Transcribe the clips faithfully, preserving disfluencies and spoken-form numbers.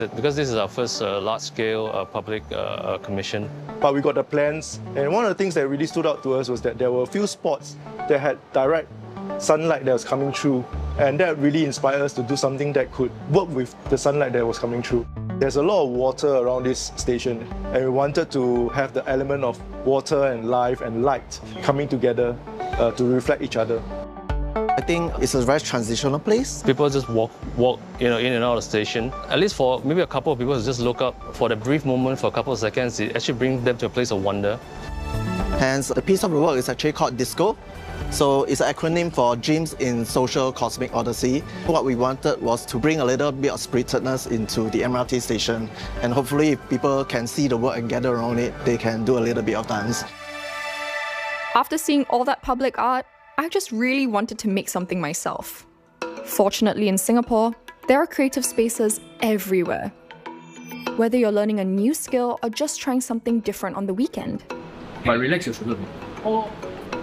Because this is our first uh, large-scale uh, public uh, commission. But we got the plans, and one of the things that really stood out to us was that there were a few spots that had direct sunlight that was coming through, and that really inspired us to do something that could work with the sunlight that was coming through. There's a lot of water around this station, and we wanted to have the element of water and life and light coming together uh, to reflect each other. I think it's a very transitional place. People just walk, walk, you know, in and out of the station. At least for maybe a couple of people to just look up for the brief moment for a couple of seconds, it actually brings them to a place of wonder. Hence, the piece of the work is actually called DISCO. So it's an acronym for Dreams in Social Cosmic Odyssey. What we wanted was to bring a little bit of spiritedness into the M R T station, and hopefully if people can see the work and gather around it, they can do a little bit of dance. After seeing all that public art, I just really wanted to make something myself. Fortunately, in Singapore, there are creative spaces everywhere. Whether you're learning a new skill or just trying something different on the weekend. But relax your shoulder. Oh.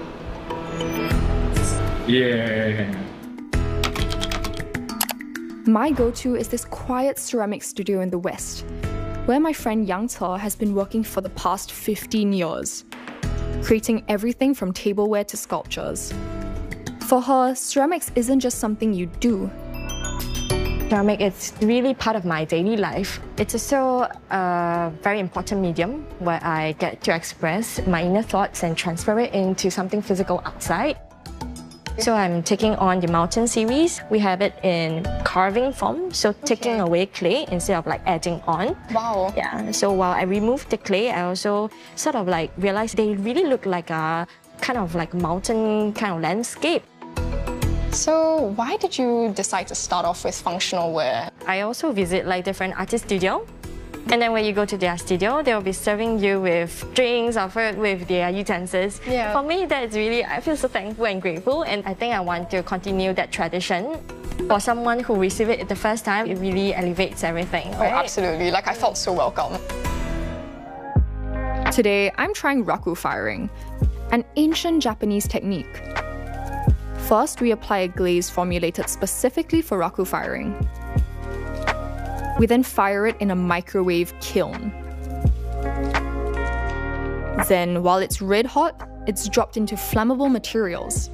Yeah. My go-to is this quiet ceramic studio in the West, where my friend Yang Te has been working for the past fifteen years. Creating everything from tableware to sculptures. For her, ceramics isn't just something you do. Ceramic is really part of my daily life. It's also a very important medium where I get to express my inner thoughts and transfer it into something physical outside. So I'm taking on the mountain series. We have it in carving form, so taking okay. away clay instead of like adding on. Wow. Yeah, so while I remove the clay, I also sort of like realized they really look like a kind of like mountain kind of landscape. So why did you decide to start off with functional wear? I also visit like different artist studios. And then when you go to their studio, they'll be serving you with drinks or food with their utensils. Yeah. For me, that's really, I feel so thankful and grateful, and I think I want to continue that tradition. For someone who receives it the first time, it really elevates everything. Right? Oh, absolutely. Like, I felt so welcome. Today, I'm trying raku firing, an ancient Japanese technique. First, we apply a glaze formulated specifically for raku firing. We then fire it in a microwave kiln. Then, while it's red hot, it's dropped into flammable materials.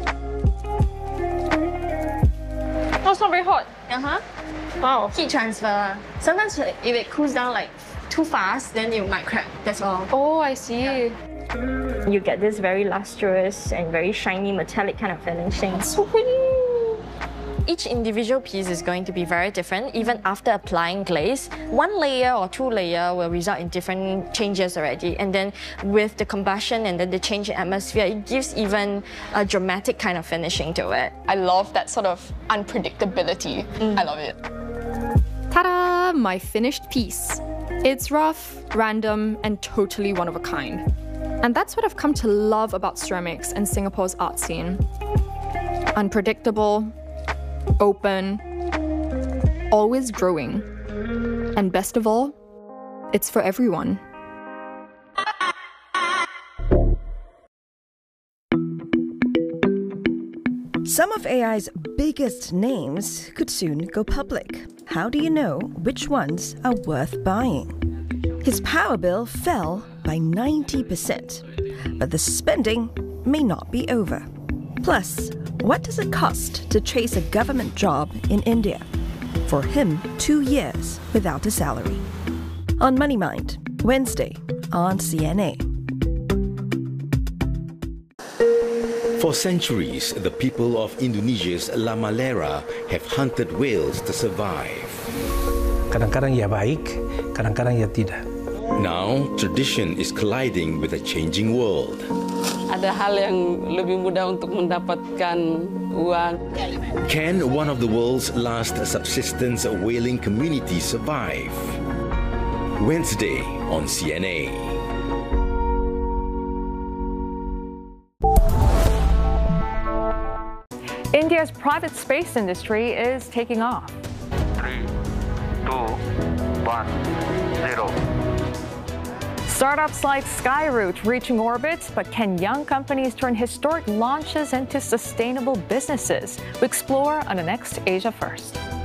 Oh, it's not very hot. Uh-huh. Wow. Heat transfer. Sometimes if it cools down like too fast, then it might crack, that's all. Oh, I see. Yeah. You get this very lustrous and very shiny metallic kind of finishing. That's so pretty. Each individual piece is going to be very different, even after applying glaze. One layer or two layer will result in different changes already. And then with the combustion and then the change in atmosphere, it gives even a dramatic kind of finishing to it. I love that sort of unpredictability. Mm. I love it. Ta-da! My finished piece. It's rough, random, and totally one of a kind. And that's what I've come to love about ceramics and Singapore's art scene. Unpredictable, open, always growing. And best of all, it's for everyone. Some of A I's biggest names could soon go public. How do you know which ones are worth buying? His power bill fell by ninety percent, but the spending may not be over. Plus, what does it cost to chase a government job in India? For him, two years without a salary. On Money Mind, Wednesday on C N A. For centuries, the people of Indonesia's Lamalera have hunted whales to survive. Kadang-kadang ia baik, kadang-kadang ia tidak. Now, tradition is colliding with a changing world. Ada hal yang lebih mudah untuk mendapatkan uang. Can one of the world's last subsistence whaling communities survive? Wednesday on C N A. India's private space industry is taking off. Three, two, one, zero. Startups like Skyroot reaching orbit, but can young companies turn historic launches into sustainable businesses? We explore on the next Asia First.